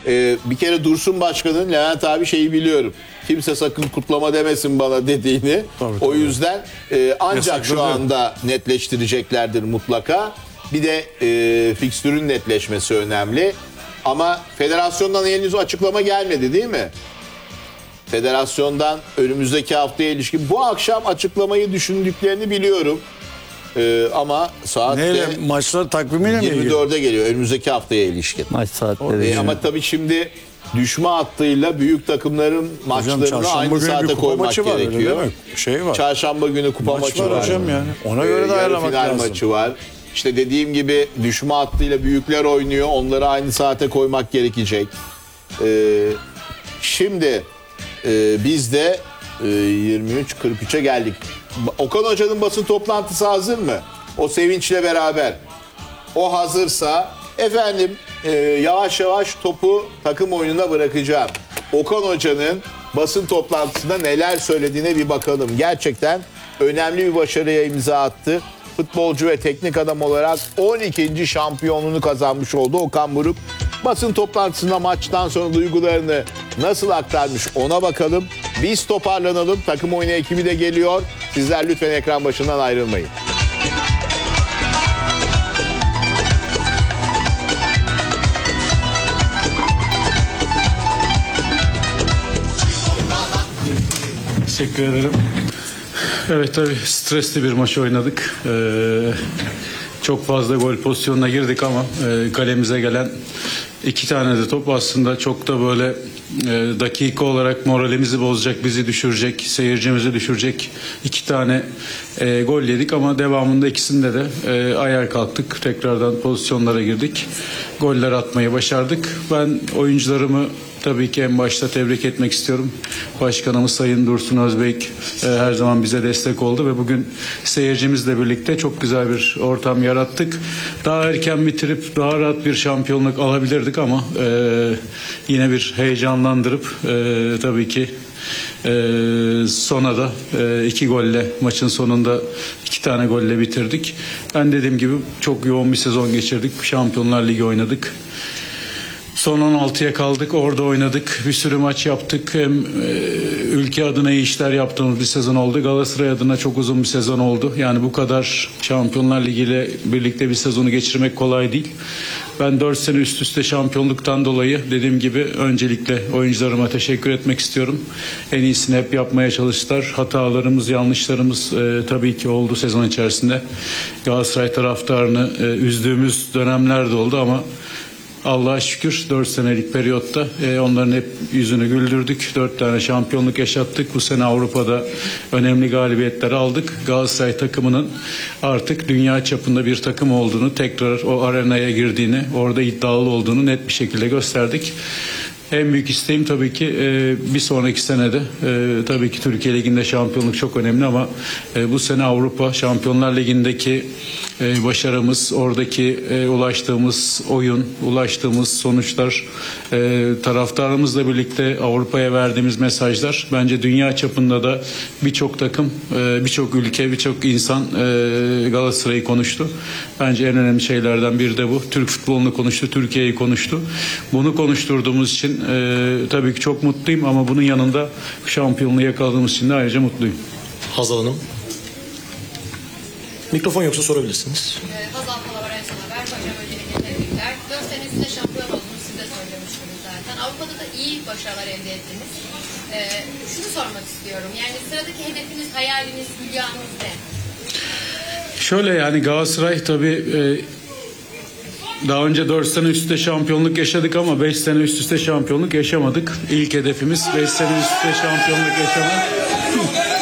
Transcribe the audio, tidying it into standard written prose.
Bir kere Dursun Başkan'ın Levent abi şeyi biliyorum. Kimse sakın kutlama demesin bana dediğini. Tabii. O yüzden ancak Yasakladı. şu anda netleştireceklerdir mutlaka. Bir de fikstürün netleşmesi önemli. Ama federasyondan henüz açıklama gelmedi değil mi? Federasyondan önümüzdeki haftaya ilişkin bu akşam açıklamayı düşündüklerini biliyorum. Ama saat Neyle, maçlar takvimiyle mi ilgili? 24'e geliyor önümüzdeki haftaya ilişkin. Maç saatleri. Ama tabii şimdi düşme hattıyla büyük takımların maçlarını çarşamba aynı günü bir saate kupa koymak maçı var, öyle gerekiyor. değil mi? Şey var. Çarşamba günü kupa Maç maçı var var. hocam yani. Ona göre de Yarı ayarlamak final lazım. maçı var. İşte dediğim gibi düşme hattıyla büyükler oynuyor. Onları aynı saate koymak gerekecek. Şimdi biz de 23.43'e geldik. Okan Hoca'nın basın toplantısı hazır mı? O sevinçle beraber. O hazırsa efendim yavaş yavaş topu takım oyununa bırakacağım. Okan Hoca'nın basın toplantısında neler söylediğine bir bakalım. Gerçekten önemli bir başarıya imza attı. Futbolcu ve teknik adam olarak 12. şampiyonluğunu kazanmış oldu Okan Buruk. Basın toplantısında maçtan sonra duygularını nasıl aktarmış ona bakalım. Biz toparlanalım. Takım oyunu ekibi de geliyor. Sizler lütfen ekran başından ayrılmayın. Teşekkür ederim. Evet tabii stresli bir maç oynadık. Çok fazla gol pozisyonuna girdik ama kalemize gelen 2 tane de top aslında çok da böyle dakika olarak moralimizi bozacak, bizi düşürecek, seyircimizi düşürecek 2 tane gol yedik ama devamında ikisinde de ayağa kalktık. Tekrardan pozisyonlara girdik. Goller atmayı başardık. Ben oyuncularımı tabii ki en başta tebrik etmek istiyorum. Başkanımız Sayın Dursun Özbek her zaman bize destek oldu ve bugün seyircimizle birlikte çok güzel bir ortam yarattık. Daha erken bitirip daha rahat bir şampiyonluk alabilirdik ama yine bir heyecanlandırıp tabii ki sona da 2 golle maçın sonunda 2 tane golle bitirdik. Ben dediğim gibi çok yoğun bir sezon geçirdik. Şampiyonlar Ligi oynadık. Son 16'ya kaldık. Orada oynadık. Bir sürü maç yaptık. Hem ülke adına iyi işler yaptığımız bir sezon oldu. Galatasaray adına çok uzun bir sezon oldu. Yani bu kadar Şampiyonlar Ligi ile birlikte bir sezonu geçirmek kolay değil. Ben 4 sene üst üste şampiyonluktan dolayı dediğim gibi öncelikle oyuncularıma teşekkür etmek istiyorum. En iyisini hep yapmaya çalıştılar. Hatalarımız, yanlışlarımız tabii ki oldu sezon içerisinde. Galatasaray taraftarını üzdüğümüz dönemler de oldu ama Allah'a şükür 4 senelik periyotta onların hep yüzünü güldürdük. 4 tane şampiyonluk yaşattık. Bu sene Avrupa'da önemli galibiyetler aldık. Galatasaray takımının artık dünya çapında bir takım olduğunu, tekrar o arenaya girdiğini, orada iddialı olduğunu net bir şekilde gösterdik. En büyük isteğim tabii ki bir sonraki senede tabii ki Türkiye Ligi'nde şampiyonluk çok önemli ama bu sene Avrupa Şampiyonlar Ligi'ndeki başarımız, oradaki ulaştığımız oyun, ulaştığımız sonuçlar, taraftarımızla birlikte Avrupa'ya verdiğimiz mesajlar bence dünya çapında da birçok takım, birçok ülke, birçok insan Galatasaray'ı konuştu. Bence en önemli şeylerden biri de bu. Türk futbolunu konuştu, Türkiye'yi konuştu. Bunu konuşturduğumuz için tabii ki çok mutluyum ama bunun yanında şampiyonluğu yakaladığımız için de ayrıca mutluyum. Hazal Hanım. Mikrofon yoksa sorabilirsiniz. Hazal Palavar en sona ver. Hocam öncelikle tebrikler. 4 sene üstünde şampiyon oldunuz. Siz de söylemiştiniz zaten. Avrupa'da da iyi başarılar elde ettiniz. Şunu sormak istiyorum. Yani sıradaki hedefiniz, hayaliniz, hülyanız ne? Şöyle yani Galatasaray tabii daha önce 4 sene üst üste şampiyonluk yaşadık ama 5 sene üst üste şampiyonluk yaşamadık. İlk hedefimiz 5 sene üst üste şampiyonluk yaşamak.